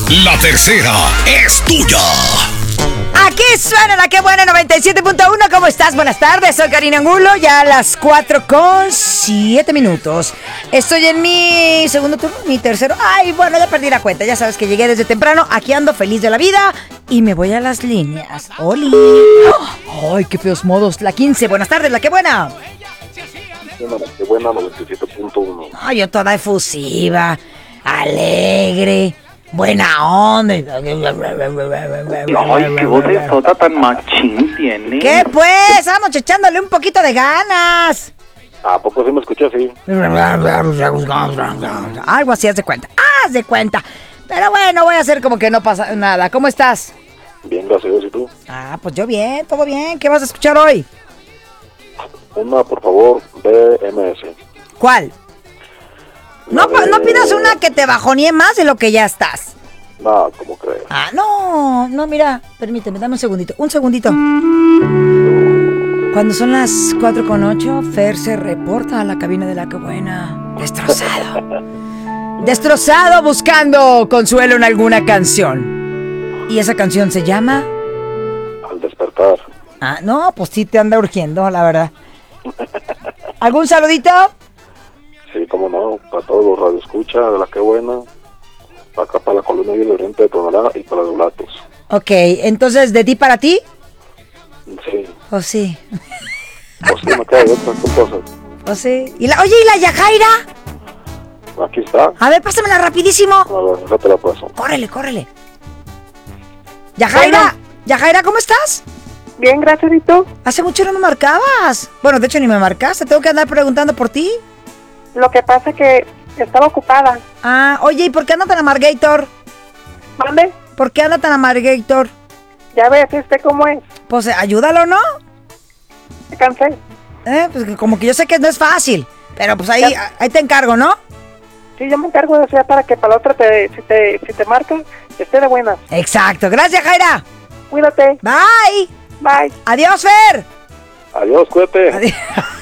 La tercera es tuya. Aquí suena la que buena 97.1. ¿Cómo estás? Buenas tardes, soy Karina Angulo. Ya a las 4:07. Estoy en mi segundo turno, mi tercero. Ay, bueno, ya perdí la cuenta. Ya sabes que llegué desde temprano. Aquí ando feliz de la vida. Y me voy a las líneas. ¡Oli! ¡Ay, qué feos modos! La 15. Buenas tardes, la que buena. La que buena 97.1. Ay, yo toda efusiva, alegre, buena onda. Ay, qué voz de sota tan machín tiene. ¿Qué pues? Vamos echándole un poquito de ganas. ¿A poco sí me escuché así? Algo así, haz de cuenta. Haz de cuenta. Pero bueno, voy a hacer como que no pasa nada. ¿Cómo estás? Bien, gracias a Dios, ¿y tú? Ah, pues yo bien, todo bien. ¿Qué vas a escuchar hoy? Una, por favor, BMS. ¿Cuál? No pidas una que te bajonee más de lo que ya estás. No, ¿cómo crees? Ah, no, mira, permíteme, dame un segundito. Cuando son las 4:08, Fer se reporta a la cabina de la que buena. Destrozado. Destrozado buscando consuelo en alguna canción. ¿Y esa canción se llama? Al despertar. Ah, no, pues sí te anda urgiendo, la verdad. ¿Algún saludito? Sí, cómo no, para todos los radioescuchas de la que buena. Para acá, para la columna y el oriente de Tonalá y para los Latos. Ok, entonces, ¿de ti para ti? Sí. ¿O sí? Pues sí, me queda de otras cosas. ¿O sí? Oye, ¿y la Yajaira? Aquí está. A ver, pásamela rapidísimo. A ver, ya te la paso. Córrele. Yajaira, Yajaira, ¿cómo estás? Bien, gracias, ¿y tú? Hace mucho no me marcabas. Bueno, de hecho ni me marcaste, tengo que andar preguntando por ti. Lo que pasa es que estaba ocupada. Ah, oye, ¿y por qué anda tan amargator? ¿Mande? ¿Por qué anda tan amargator? Ya ves, cómo es. Pues ayúdalo, ¿no? Me cansé. Pues como que yo sé que no es fácil, pero pues ahí te encargo, ¿¿no? Sí, yo me encargo de hacer para que para la otra, si te marca, esté de buenas. Exacto, gracias, Jaira. Cuídate. Bye. Bye. Adiós, Fer. Adiós, cuídate. Adiós.